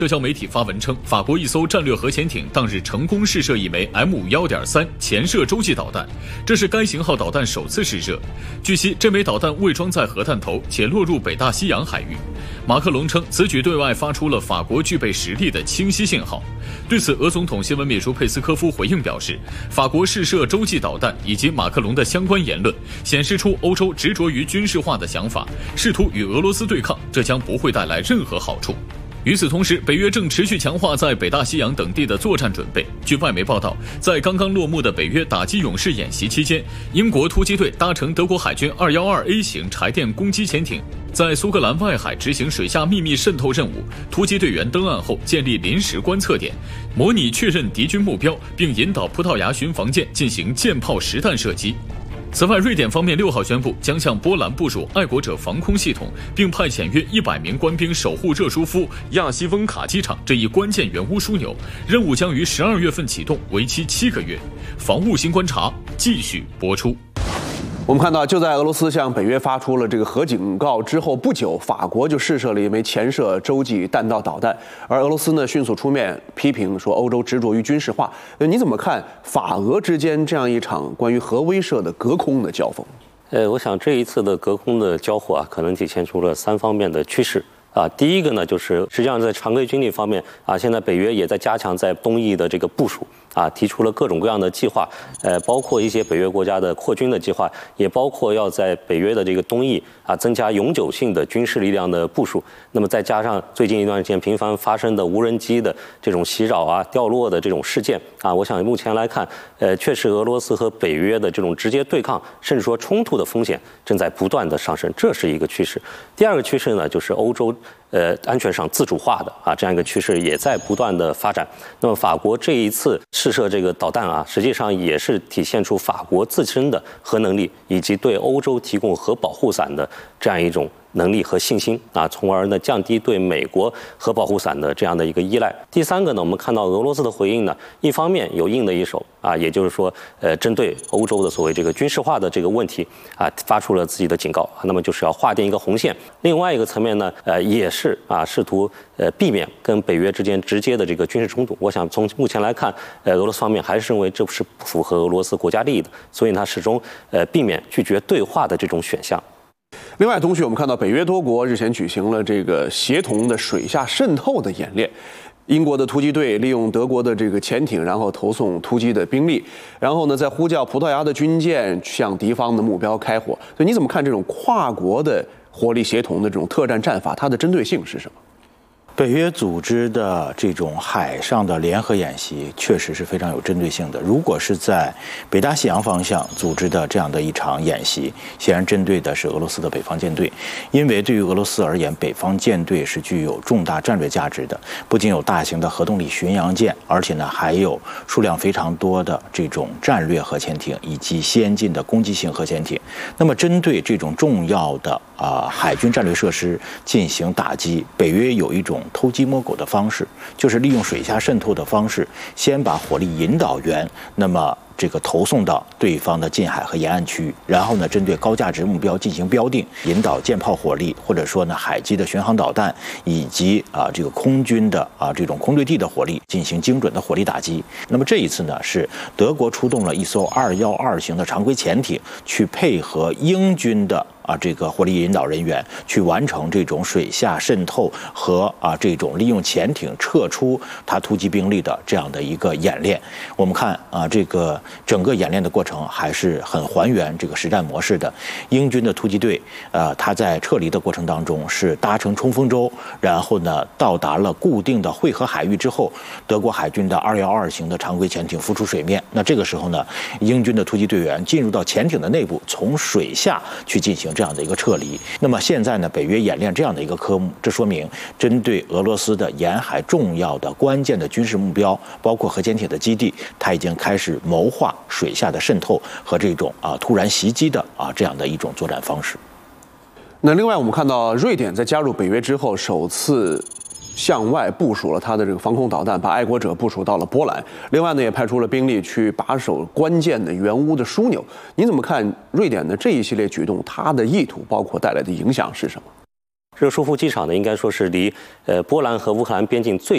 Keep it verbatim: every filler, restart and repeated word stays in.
社交媒体发文称，法国一艘战略核潜艇当日成功试射一枚 M 五一点三 潜射洲际导弹，这是该型号导弹首次试射。据悉，这枚导弹未装载核弹头，且落入北大西洋海域。马克龙称，此举对外发出了法国具备实力的清晰信号。对此，俄总统新闻秘书佩斯科夫回应表示，法国试射洲际导弹以及马克龙的相关言论，显示出欧洲执着于军事化的想法，试图与俄罗斯对抗，这将不会带来任何好处。与此同时，北约正持续强化在北大西洋等地的作战准备。据外媒报道，在刚刚落幕的北约打击勇士演习期间，英国突击队搭乘德国海军 二一二 A 型柴电攻击潜艇，在苏格兰外海执行水下秘密渗透任务。突击队员登岸后建立临时观测点，模拟确认敌军目标，并引导葡萄牙巡防舰进行舰炮实弹射击。此外，瑞典方面六号宣布将向波兰部署爱国者防空系统，并派遣约一百名官兵守护热舒夫亚西翁卡机场这一关键原污枢纽，任务将于十二月份启动，为期七个月。防务新观察继续播出。 我们看到，就在俄罗斯向北约发出了这个核警告之后不久，法国就试射了一枚潜射洲际弹道导弹，而俄罗斯呢迅速出面批评说欧洲执着于军事化。呃，你怎么看法俄之间这样一场关于核威慑的隔空的交锋？ 呃，我想这一次的隔空的交火啊，可能体现出了三方面的趋势。啊，第一个呢，就是实际上在常规军力方面啊，现在北约也在加强在东翼的这个部署啊，提出了各种各样的计划，呃，包括一些北约国家的扩军的计划，也包括要在北约的这个东翼啊增加永久性的军事力量的部署。那么再加上最近一段时间频繁发生的无人机的这种袭扰啊、掉落的这种事件啊，我想目前来看，呃，确实俄罗斯和北约的这种直接对抗，甚至说冲突的风险正在不断的上升，这是一个趋势。第二个趋势呢，就是欧洲。呃，安全上自主化的啊，这样一个趋势也在不断的发展。那么，法国这一次试射这个导弹啊，实际上也是体现出法国自身的核能力，以及对欧洲提供核保护伞的这样一种能力和信心啊，从而呢降低对美国核保护伞的这样的一个依赖。第三个呢，我们看到俄罗斯的回应呢，一方面有硬的一手啊，也就是说，呃，针对欧洲的所谓这个军事化的这个问题啊，发出了自己的警告，那么就是要划定一个红线。另外一个层面呢，呃，也是啊，试图呃避免跟北约之间直接的这个军事冲突。我想从目前来看，呃，俄罗斯方面还是认为这不是不符合俄罗斯国家利益的，所以它始终呃避免拒绝对话的这种选项。 另外，同学，我们看到北约多国日前举行了这个协同的水下渗透的演练。英国的突击队利用德国的这个潜艇，然后投送突击的兵力，然后呢，再呼叫葡萄牙的军舰向敌方的目标开火。所以你怎么看这种跨国的火力协同的这种特战战法？它的针对性是什么？ 北约组织的这种海上的联合演习确实是非常有针对性的。如果是在北大西洋方向组织的这样的一场演习，显然针对的是俄罗斯的北方舰队，因为对于俄罗斯而言，北方舰队是具有重大战略价值的，不仅有大型的核动力巡洋舰，而且呢还有数量非常多的这种战略核潜艇以及先进的攻击性核潜艇。那么针对这种重要的啊、呃、海军战略设施进行打击，北约有一种偷鸡摸狗的方式，就是利用水下渗透的方式，先把火力引导源那么这个投送到对方的近海和沿岸区域，然后呢，针对高价值目标进行标定，引导舰炮火力，或者说呢海基的巡航导弹，以及啊这个空军的啊这种空对地的火力进行精准的火力打击。那么这一次呢，是德国出动了一艘二一二型的常规潜艇，去配合英军的啊这个火力引导人员，去完成这种水下渗透和啊这种利用潜艇撤出它突击兵力的这样的一个演练。我们看啊这个整个演练的过程还是很还原这个实战模式的。英军的突击队，呃，他在撤离的过程当中是搭乘冲锋舟，然后呢到达了固定的汇合海域之后，德国海军的二一二型的常规潜艇浮出水面。那这个时候呢，英军的突击队员进入到潜艇的内部，从水下去进行这样的一个撤离。那么现在呢，北约演练这样的一个科目，这说明针对俄罗斯的沿海重要的关键的军事目标，包括核潜艇的基地，它已经开始谋划水下的渗透和这种啊突然袭击的啊这样的一种作战方式。 那另外，我们看到瑞典在加入北约之后，首次向外部署了它的这个防空导弹，把爱国者部署到了波兰。另外呢，也派出了兵力去把守关键的援乌的枢纽。你怎么看瑞典的这一系列举动？它的意图包括带来的影响是什么？ 热舒夫机场呢，应该说是离呃波兰和乌克兰边境最